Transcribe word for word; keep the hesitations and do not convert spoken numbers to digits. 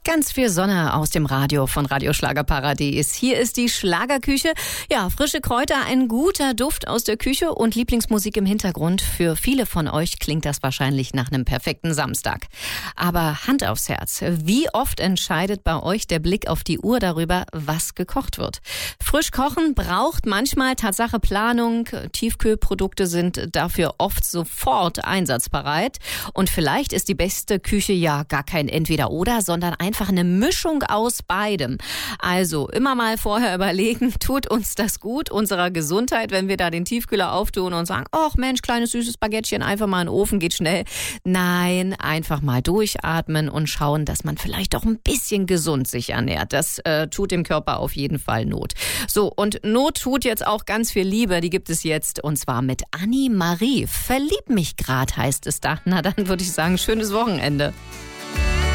Ganz viel Sonne aus dem Radio von Radio Schlagerparadies. Hier ist die Schlagerküche. Ja, frische Kräuter, ein guter Duft aus der Küche und Lieblingsmusik im Hintergrund. Für viele von euch klingt das wahrscheinlich nach einem perfekten Samstag. Aber Hand aufs Herz, wie oft entscheidet bei euch der Blick auf die Uhr darüber, was gekocht wird? Frisch kochen braucht manchmal Tatsache Planung. Tiefkühlprodukte sind dafür oft sofort einsatzbereit. Und vielleicht ist die beste Küche ja gar kein Entweder-Oder, sondern ein Einfach eine Mischung aus beidem. Also immer mal vorher überlegen, tut uns das gut, unserer Gesundheit, wenn wir da den Tiefkühler auftun und sagen, ach Mensch, kleines süßes Baguettchen, einfach mal in den Ofen, geht schnell. Nein, einfach mal durchatmen und schauen, dass man vielleicht auch ein bisschen gesund sich ernährt. Das äh, tut dem Körper auf jeden Fall Not. So, und Not tut jetzt auch ganz viel Liebe, die gibt es jetzt und zwar mit Annie Marie. Verlieb mich grad heißt es da. Na dann würde ich sagen, schönes Wochenende.